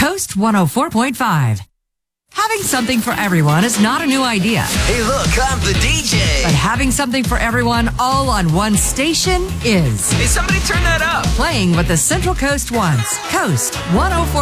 Coast 104.5. Having something for everyone is not a new idea, Hey, look, I'm the DJ. but having something for everyone all on one station is. Hey, somebody turn that up. Playing what the Central Coast wants. Coast 104.